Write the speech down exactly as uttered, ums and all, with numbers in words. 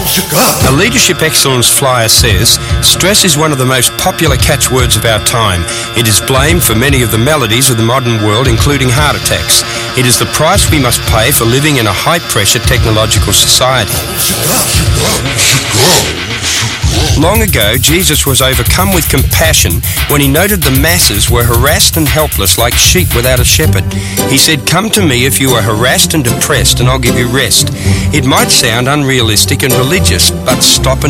A Leadership Excellence flyer says, stress is one of the most popular catchwords of our time. It is blamed for many of the maladies of the modern world, including heart attacks. It is the price we must pay for living in a high-pressure technological society. Long ago, Jesus was overcome with compassion when he noted the masses were harassed and helpless like sheep without a shepherd. He said, "Come to me if you are harassed and depressed, and I'll give you rest." It might sound unrealistic and religious, but stop and